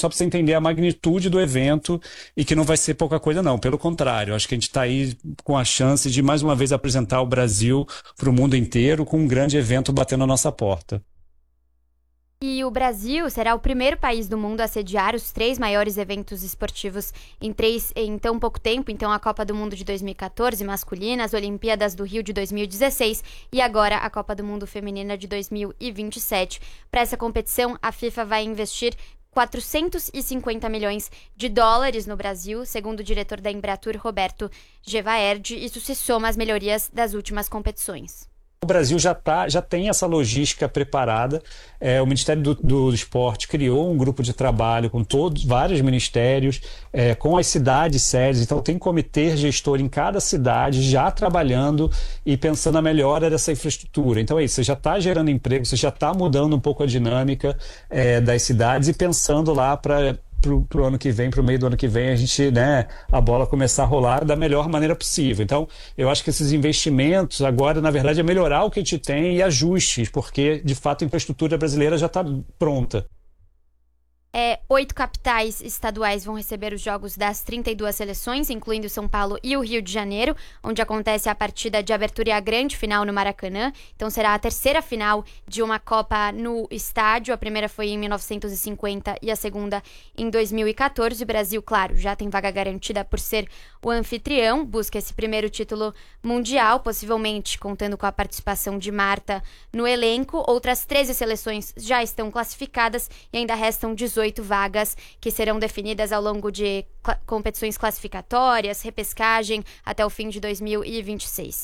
só para você entender a magnitude do evento e que não vai ser pouca coisa não, pelo contrário, acho que a gente está aí com a chance de mais uma vez apresentar o Brasil para o mundo inteiro com um grande evento batendo a nossa porta. E o Brasil será o primeiro país do mundo a sediar os 3 maiores eventos esportivos em tão pouco tempo. Então, a Copa do Mundo de 2014 masculina, as Olimpíadas do Rio de 2016 e agora a Copa do Mundo feminina de 2027. Para essa competição, a FIFA vai investir 450 milhões de dólares no Brasil, segundo o diretor da Embratur, Roberto Gevaerd. Isso se soma às melhorias das últimas competições. O Brasil já tem essa logística preparada. O Ministério do Esporte criou um grupo de trabalho com vários ministérios, com as cidades sérias. Então tem comitê gestor em cada cidade já trabalhando e pensando na melhora dessa infraestrutura. Então é isso, você já está gerando emprego, você já está mudando um pouco a dinâmica das cidades e pensando lá para pro ano que vem, pro meio do ano que vem, a gente, a bola começar a rolar da melhor maneira possível. Então, eu acho que esses investimentos agora, na verdade, é melhorar o que a gente tem e ajustes, porque, de fato, a infraestrutura brasileira já está pronta. 8 capitais estaduais vão receber os jogos das 32 seleções, incluindo São Paulo e o Rio de Janeiro, onde acontece a partida de abertura e a grande final no Maracanã. Então será a terceira final de uma Copa no estádio. A primeira foi em 1950 e a segunda em 2014. O Brasil, claro, já tem vaga garantida por ser o anfitrião, busca esse primeiro título mundial, possivelmente contando com a participação de Marta no elenco. Outras 13 seleções já estão classificadas e ainda restam 18 vagas que serão definidas ao longo de competições classificatórias, repescagem, até o fim de 2026.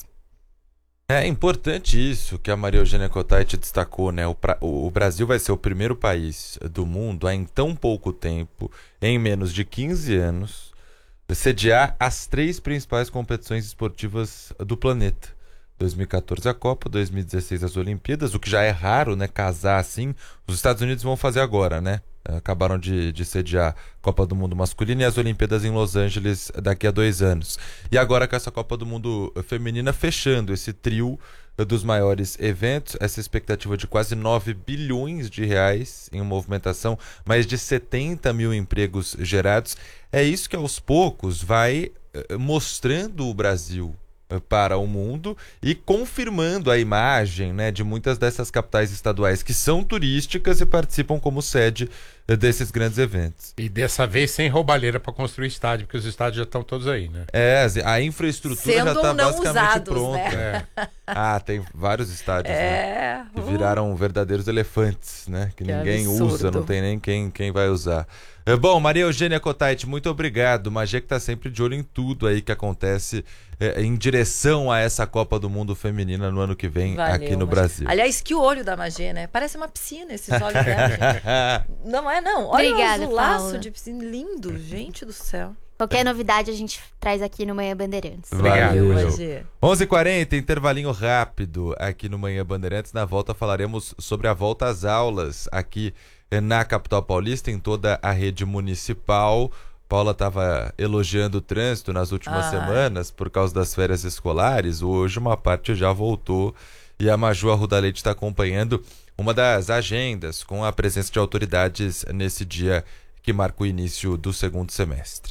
É importante isso que a Maria Eugênia Cottait destacou, né? O Brasil vai ser o primeiro país do mundo a, em tão pouco tempo, em menos de 15 anos, sediar as 3 principais competições esportivas do planeta. 2014 a Copa, 2016 as Olimpíadas, o que já é raro, né? Casar assim. Os Estados Unidos vão fazer agora, né? Acabaram de sediar a Copa do Mundo masculina e as Olimpíadas em Los Angeles daqui a 2 anos. E agora com essa Copa do Mundo feminina fechando esse trio dos maiores eventos, essa expectativa de quase 9 bilhões de reais em movimentação, mais de 70 mil empregos gerados. É isso que aos poucos vai mostrando o Brasil para o mundo e confirmando a imagem, né, de muitas dessas capitais estaduais que são turísticas e participam como sede desses grandes eventos. E dessa vez sem roubalheira para construir estádio, porque os estádios já estão todos aí, né? A infraestrutura já está basicamente usados, pronta. Né? Tem vários estádios, né? Que viraram verdadeiros elefantes, né? Que ninguém absurdo. usa, não tem nem quem vai usar. Bom, Maria Eugênia Cottait, muito obrigado. Magé que está sempre de olho em tudo aí que acontece em direção a essa Copa do Mundo feminina no ano que vem. Valeu, aqui no Brasil. Aliás, que olho da Magé, né? Parece uma piscina esses olhos dela, gente. Não é, não. Olha Obrigada, o azulaço Paula. de piscina. Lindo, gente do céu. Qualquer novidade a gente traz aqui no Manhã Bandeirantes. Valeu, Magé. 11h40, intervalinho rápido aqui no Manhã Bandeirantes. Na volta falaremos sobre a volta às aulas aqui na capital paulista, em toda a rede municipal. Paula estava elogiando o trânsito nas últimas semanas por causa das férias escolares. Hoje uma parte já voltou e a Maju Arruda Leite está acompanhando uma das agendas com a presença de autoridades nesse dia que marca o início do segundo semestre.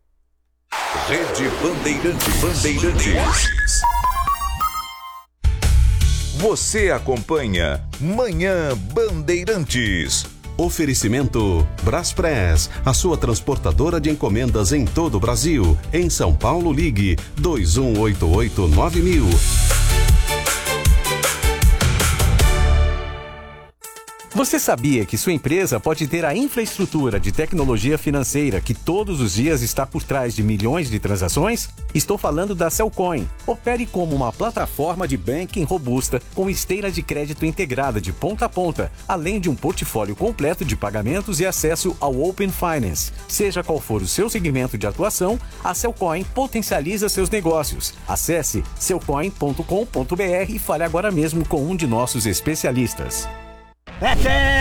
Rede Bandeirantes. Você acompanha Manhã Bandeirantes. Oferecimento Braspress, a sua transportadora de encomendas em todo o Brasil. Em São Paulo, ligue 2188-9000. Você sabia que sua empresa pode ter a infraestrutura de tecnologia financeira que todos os dias está por trás de milhões de transações? Estou falando da Cellcoin. Opere como uma plataforma de banking robusta com esteira de crédito integrada de ponta a ponta, além de um portfólio completo de pagamentos e acesso ao Open Finance. Seja qual for o seu segmento de atuação, a Cellcoin potencializa seus negócios. Acesse cellcoin.com.br e fale agora mesmo com um de nossos especialistas. É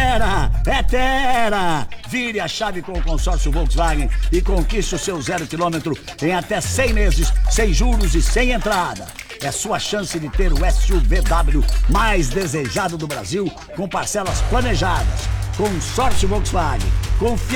Terra! Vire a chave com o consórcio Volkswagen e conquiste o seu 0 km em até 100 meses, sem juros e sem entrada. É sua chance de ter o SUVW mais desejado do Brasil, com parcelas planejadas. Consórcio Volkswagen.